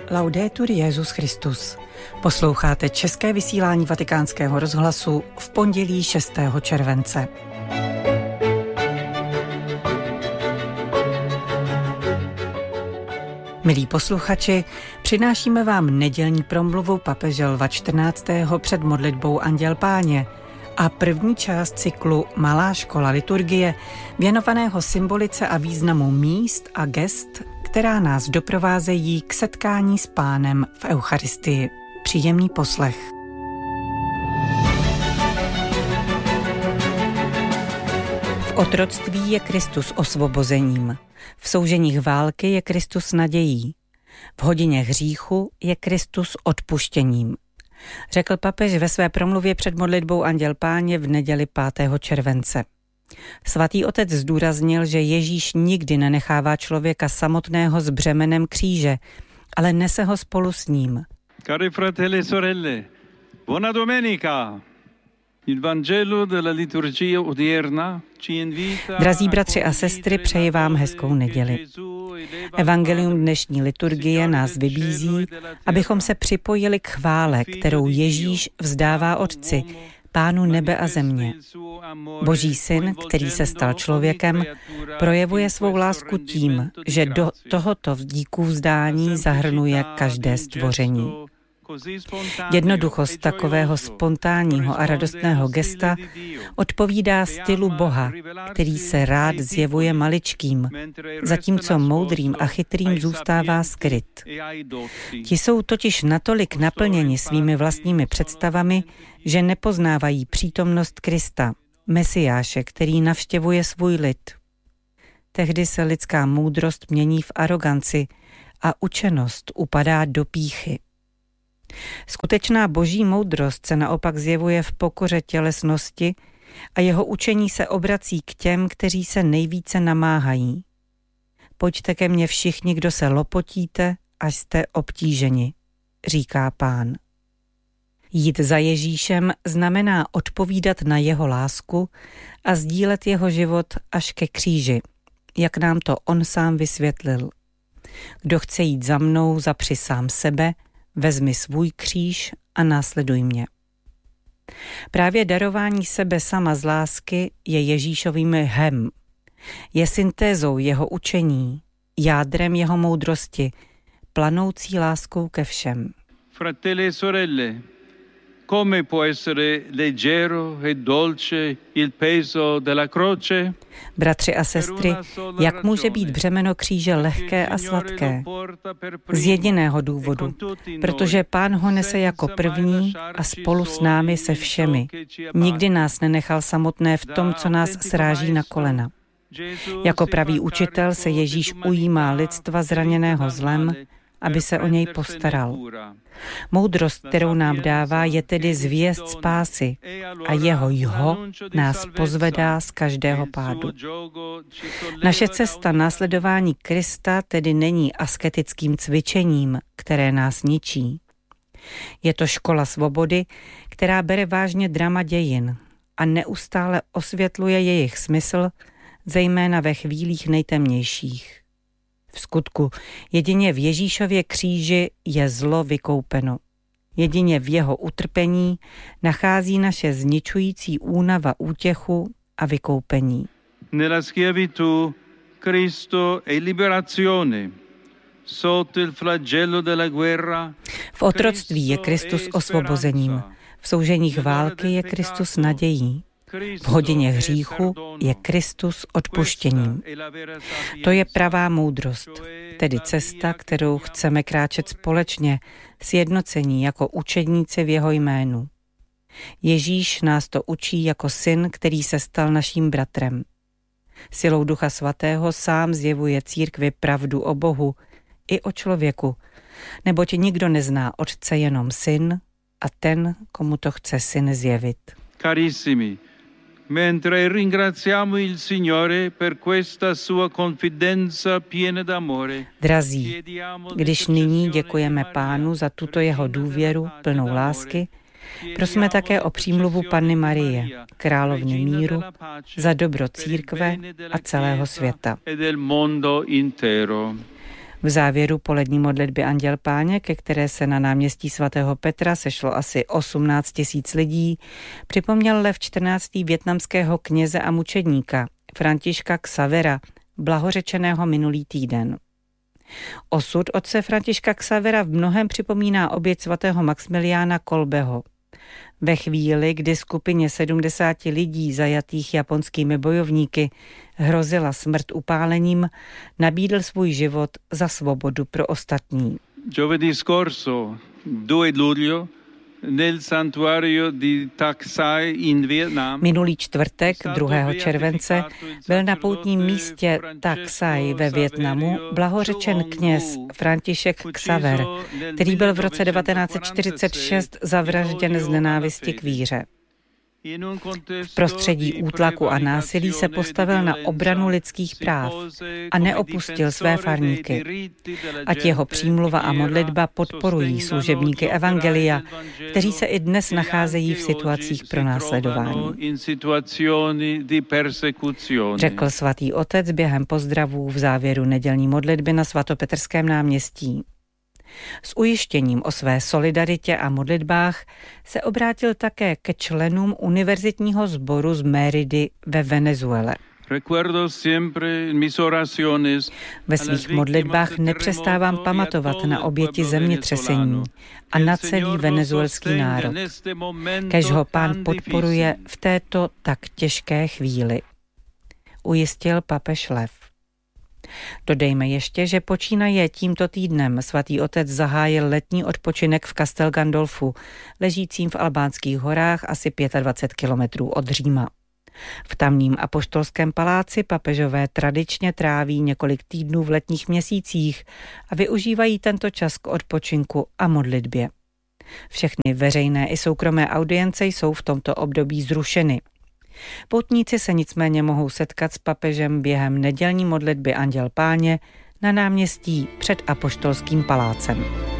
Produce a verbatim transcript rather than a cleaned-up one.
Laudetur Jesus Christus. Posloucháte české vysílání Vatikánského rozhlasu v pondělí šestého července. Milí posluchači, přinášíme vám nedělní promluvu papeže Lva čtrnáctého před modlitbou Anděl Páně a první část cyklu Malá škola liturgie, věnovaného symbolice a významu míst a gest, která nás doprovázejí k setkání s Pánem v Eucharistii. Příjemný poslech. V otroctví je Kristus osvobozením. V souženích války je Kristus nadějí. V hodině hříchu je Kristus odpuštěním. Řekl papež ve své promluvě před modlitbou Anděl Páně v neděli pátého července. Svatý otec zdůraznil, že Ježíš nikdy nenechává člověka samotného s břemenem kříže, ale nese ho spolu s ním. Cari fratelli e sorelle, buona domenica. Il Vangelo della liturgia odierna ci invita. Drazí bratři a sestry, přeji vám hezkou neděli. Evangelium dnešní liturgie nás vybízí, abychom se připojili k chvále, kterou Ježíš vzdává Otci, Pánu nebe a země. Boží syn, který se stal člověkem, projevuje svou lásku tím, že do tohoto díku vzdání zahrnuje každé stvoření. Jednoduchost takového spontánního a radostného gesta odpovídá stylu Boha, který se rád zjevuje maličkým, zatímco moudrým a chytrým zůstává skryt. Ti jsou totiž natolik naplněni svými vlastními představami, že nepoznávají přítomnost Krista, Mesiáše, který navštěvuje svůj lid. Tehdy se lidská moudrost mění v aroganci a učenost upadá do pýchy. Skutečná boží moudrost se naopak zjevuje v pokoře tělesnosti a jeho učení se obrací k těm, kteří se nejvíce namáhají. Pojďte ke mně všichni, kdo se lopotíte, až jste obtíženi, říká Pán. Jít za Ježíšem znamená odpovídat na jeho lásku a sdílet jeho život až ke kříži, jak nám to on sám vysvětlil. Kdo chce jít za mnou, zapři sám sebe, vezmi svůj kříž a následuj mě. Právě darování sebe sama z lásky je Ježíšovým hem. Je syntézou jeho učení, jádrem jeho moudrosti, planoucí láskou ke všem. Fratelli e sorelle, come può essere leggero e dolce il peso della croce? Bratři a sestry, jak může být břemeno kříže lehké a sladké? Z jediného důvodu, protože Pán ho nese jako první a spolu s námi se všemi. Nikdy nás nenechal samotné v tom, co nás sráží na kolena. Jako pravý učitel se Ježíš ujímá lidstva zraněného zlem, aby se o něj postaral. Moudrost, kterou nám dává, je tedy zvěst spásy a jeho jho nás pozvedá z každého pádu. Naše cesta následování Krista tedy není asketickým cvičením, které nás ničí. Je to škola svobody, která bere vážně drama dějin a neustále osvětluje jejich smysl, zejména ve chvílích nejtemnějších. V skutku, jedině v Ježíšově kříži je zlo vykoupeno. Jedině v jeho utrpení nachází naše zničující únava útěchu a vykoupení. Nella schiavitù Cristo è liberazione. Sotto il flagello della guerra. V otroctví je Kristus osvobozením. V souženích války je Kristus nadějí. V hodině hříchu je Kristus odpuštěním. To je pravá moudrost, tedy cesta, kterou chceme kráčet společně, sjednocení jako učedníci v jeho jménu. Ježíš nás to učí jako syn, který se stal naším bratrem. Silou Ducha Svatého sám zjevuje církvi pravdu o Bohu i o člověku, neboť nikdo nezná Otce, jenom syn a ten, komu to chce syn zjevit. Carissimi, mentre ringraziamo il Signore per questa sua confidenza piena d'amore. Drazí, když nyní děkujeme Pánu za tuto jeho důvěru plnou lásky, prosme také o přímluvu Panny Marie, královny míru, za dobro církve a celého světa. V závěru polední modlitby Anděl Páně, ke které se na náměstí svatého Petra sešlo asi osmnáct tisíc lidí, připomněl Lev čtrnáctý vietnamského kněze a mučedníka Františka Xavera, blahořečeného minulý týden. Osud otce Františka Xavera v mnohem připomíná oběť svatého Maxmiliána Kolbeho. Ve chvíli, kdy skupině sedmdesáti lidí zajatých japonskými bojovníky hrozila smrt upálením, nabídl svůj život za svobodu pro ostatní. Giovedì scorso, due luglio, nel santuario di Tak Sai in Vietnam. Minulý čtvrtek, druhého července, byl na poutním místě Tak Sai ve Vietnamu blahořečen kněz František Xaver, který byl v roce devatenáct set čtyřicet šest zavražděn z nenávisti k víře. V prostředí útlaku a násilí se postavil na obranu lidských práv a neopustil své farníky. Ať jeho přímluva a modlitba podporují služebníky evangelia, kteří se i dnes nacházejí v situacích pronásledování. Řekl svatý otec během pozdravů v závěru nedělní modlitby na svatopetrském náměstí. S ujištěním o své solidaritě a modlitbách se obrátil také ke členům univerzitního sboru z Méridy ve Venezuele. Ve svých modlitbách nepřestávám pamatovat na oběti zemětřesení a na celý venezuelský národ. Kéž ho Pán podporuje v této tak těžké chvíli, ujistil papež Lev. Dodejme ještě, že počínaje tímto týdnem svatý otec zahájil letní odpočinek v Castel Gandolfu, ležícím v albánských horách asi dvacet pět kilometrů od Říma. V tamním apoštolském paláci papežové tradičně tráví několik týdnů v letních měsících a využívají tento čas k odpočinku a modlitbě. Všechny veřejné i soukromé audience jsou v tomto období zrušeny. Poutníci se nicméně mohou setkat s papežem během nedělní modlitby Anděl Páně na náměstí před apoštolským palácem.